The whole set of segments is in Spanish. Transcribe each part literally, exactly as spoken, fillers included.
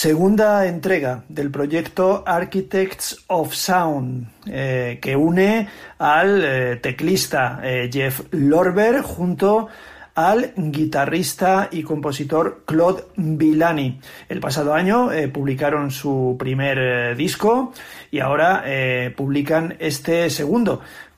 Segunda entrega del proyecto Architects of Sound, eh, que une al eh, teclista eh, Jeff Lorber junto al guitarrista y compositor Claude Villani. El pasado año eh, publicaron su primer eh, disco y ahora eh, publican este segundo,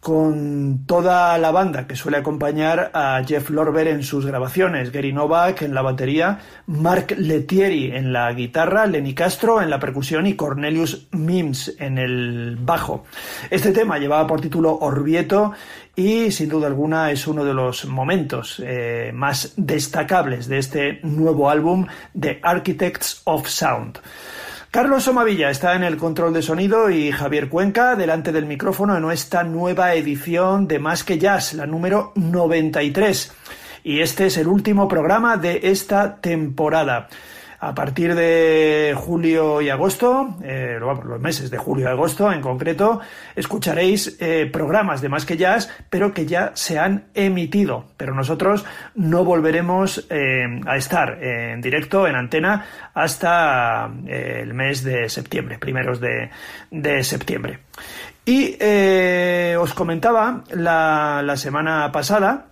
con toda la banda que suele acompañar a Jeff Lorber en sus grabaciones: Gary Novak en la batería, Mark Lettieri en la guitarra, Lenny Castro en la percusión y Cornelius Mims en el bajo. Este tema llevaba por título Orvieto y sin duda alguna es uno de los momentos eh, más destacables de este nuevo álbum de Architects of Sound. Carlos Somavilla está en el control de sonido y Javier Cuenca delante del micrófono en esta nueva edición de Más que Jazz, la número noventa y tres. Y este es el último programa de esta temporada. A partir de julio y agosto, eh, los meses de julio y agosto en concreto, escucharéis eh, programas de Más que Jazz, pero que ya se han emitido. Pero nosotros no volveremos eh, a estar en directo, en antena, hasta eh, el mes de septiembre, primeros de, de septiembre. Y eh, os comentaba la, la semana pasada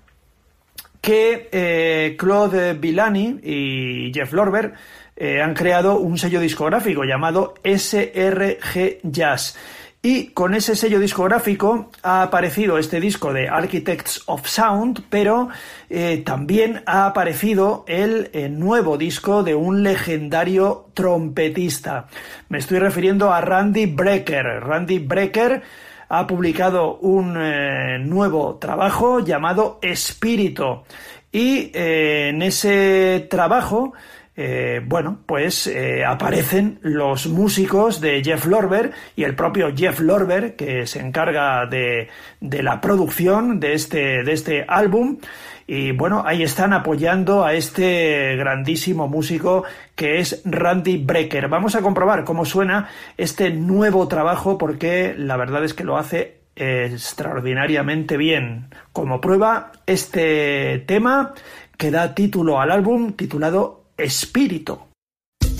que eh, Claude Villani y Jeff Lorber eh, han creado un sello discográfico llamado S R G Jazz. Y con ese sello discográfico ha aparecido este disco de Architects of Sound, pero eh, también ha aparecido el eh, nuevo disco de un legendario trompetista. Me estoy refiriendo a Randy Brecker. Randy Brecker ha publicado un eh, nuevo trabajo llamado Espíritu. Y eh, en ese trabajo, eh, bueno, pues eh, aparecen los músicos de Jeff Lorber y el propio Jeff Lorber, que se encarga de, de la producción de este, de este álbum. Y bueno, ahí están apoyando a este grandísimo músico que es Randy Brecker. Vamos a comprobar cómo suena este nuevo trabajo, porque la verdad es que lo hace extraordinariamente bien. Como prueba, este tema que da título al álbum, titulado Espíritu.